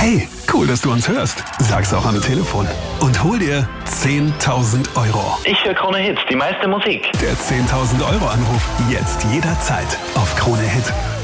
Hey, cool, dass du uns hörst. Sag's auch am Telefon. Und hol dir 10.000 €. Ich höre Krone Hits, die meiste Musik. Der 10.000 € Anruf. Jetzt jederzeit auf Krone Hit.